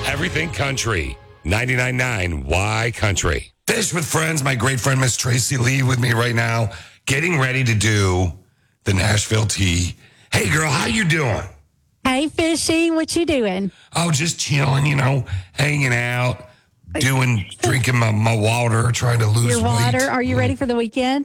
Everything Country. 99.9 Y Country. Fish with Friends, my great friend Miss Tracy Lee with me right now, getting ready to do the Nashville Tea. Hey girl, how you doing? Hey Fishy, what you doing? Oh, just chilling, hanging out, drinking my water, trying to lose Your water. weight. Are you ready for the weekend?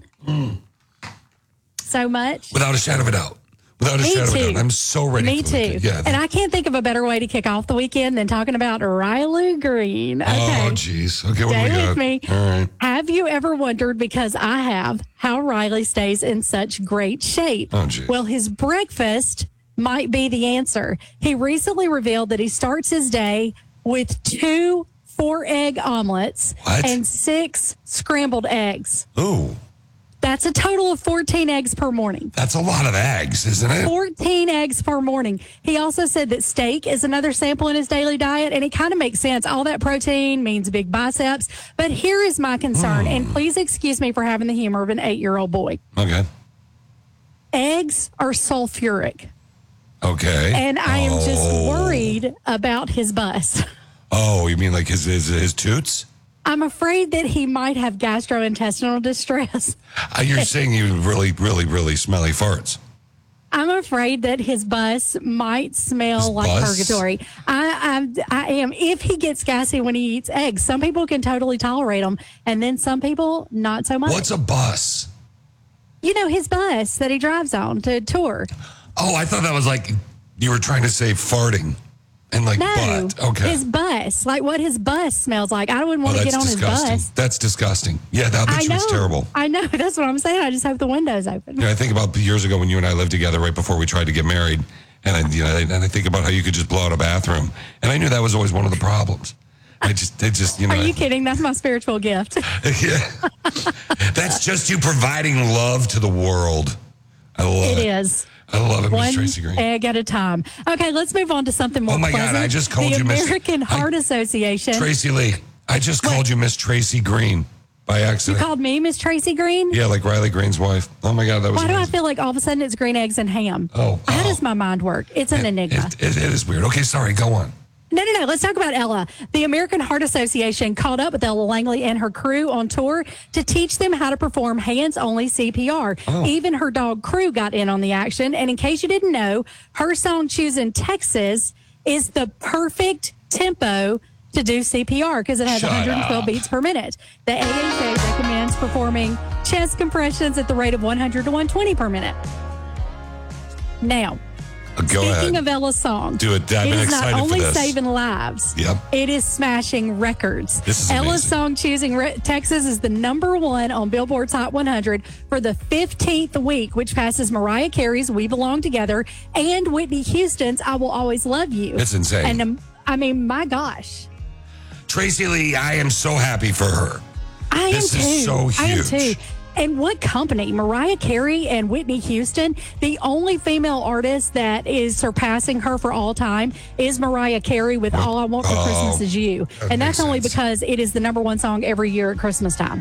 So much? Without a shadow of a doubt. Without a shadow of a doubt. I'm so ready Me for the too. weekend. Yeah. And I can't think of a better way to kick off the weekend than talking about Riley Green. Okay. Oh, jeez. Okay, what do we Stay got? with me. All right. Have you ever wondered, because I have, how Riley stays in such great shape? Oh, geez. Well, his breakfast might be the answer. He recently revealed that he starts his day with 2 4-egg omelets What? and 6 scrambled eggs. Ooh, That's a total of 14 eggs per morning. that's a lot of eggs, isn't it? 14 eggs per morning. He also said that steak is another sample in his daily diet, and it kind of makes sense. All that protein means big biceps. But here is my concern, and please excuse me for having the humor of an 8-year-old boy. Okay. Eggs are sulfuric, Okay. and I am just worried about his bust. Oh, you mean like his toots? I'm afraid that he might have gastrointestinal distress. You're saying you really, really, really smelly farts. I'm afraid that his bus might smell His like bus? purgatory. I am. If he gets gassy when he eats eggs, some people can totally tolerate them, and then some people not so much. What's a bus? His bus that he drives on to tour. Oh, I thought that was like you were trying to say farting and like No, butt. Okay. his bus, like what his bus smells like. I wouldn't want to that's get on disgusting. his bus. That's disgusting. Yeah, that I picture know. was terrible. I know. That's what I'm saying. I just hope the window's open. I think about years ago when you and I lived together right before we tried to get married, and I think about how you could just blow out a bathroom, and I knew that was always one of the problems. Are you kidding? That's my spiritual gift. Yeah. That's just you providing love to the world. I love it. It is. I love it, Miss One Tracy Green. egg at a time. Okay, let's move on to something more Oh my pleasant. God, I just called the you Miss- American Heart Association. Tracy Lee, I just called you Miss Tracy Green by You accident. called me Miss Tracy Green? Yeah, like Riley Green's wife. Oh my God, that was Why do I amazing. feel like all of a sudden it's green eggs and ham? Oh, How oh. does my mind work? It's an enigma. It is weird. Okay, sorry, go on. No. Let's talk about Ella. The American Heart Association caught up with Ella Langley and her crew on tour to teach them how to perform hands-only CPR. Oh. Even her dog Crew got in on the action. And in case you didn't know, her song Choosing Texas is the perfect tempo to do CPR because it has Shut 112 up. beats per minute. The AHA recommends performing chest compressions at the rate of 100 to 120 per minute. Now, Go speaking ahead. of Ella's song, Do it. I've it been is not excited for only this. saving lives, Yep. it is smashing records. This is Ella's amazing. song Choosing Texas is the #1 on Billboard's Hot 100 for the 15th week, which passes Mariah Carey's We Belong Together and Whitney Houston's I Will Always Love You. It's insane. And my gosh. Tracy Lee, I am so happy for her. I This am too. is so I am huge. too. And what company? Mariah Carey and Whitney Houston. The only female artist that is surpassing her for all time is Mariah Carey with All I Want for Christmas Is You. that And that's makes only sense. because it is the #1 song every year at Christmas time.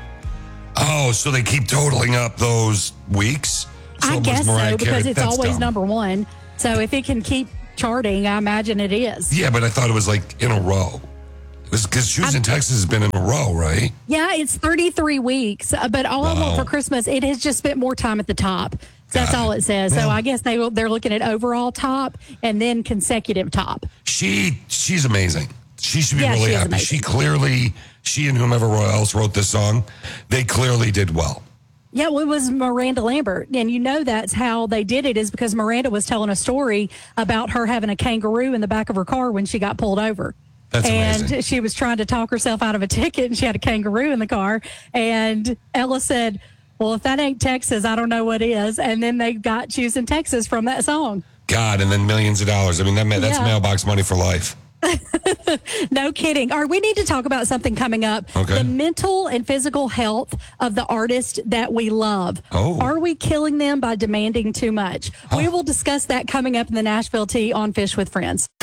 Oh, so they keep totaling up those weeks? I it was guess Mariah so, because Carey. it's That's always dumb. #1. So if it can keep charting, I imagine it is. Yeah, but I thought it was like in a row. It was because Choosing Texas has been in a row, right? Yeah, it's 33 weeks, but All I Want Wow. for Christmas, it has just spent more time at the top. That's Got all it. it says. Well- So I guess they're looking at overall top and then consecutive top. She's amazing. She should be Yeah, really she is happy. amazing. She and whomever else wrote this song, they clearly did well. Yeah, well, it was Miranda Lambert. And that's how they did it, is because Miranda was telling a story about her having a kangaroo in the back of her car when she got pulled over. That's and amazing. she was trying to talk herself out of a ticket, and she had a kangaroo in the car. And Ella said, well, if that ain't Texas, I don't know what is. And then they got Choosing Texas from that song. God, and then millions of dollars. I mean, that's Yeah. mailbox money for life. No kidding. All right, we need to talk about something coming up. Okay. The mental and physical health of the artists that we love. Oh. Are we killing them by demanding too much? We will discuss that coming up in the Nashville Tea on Fish with Friends.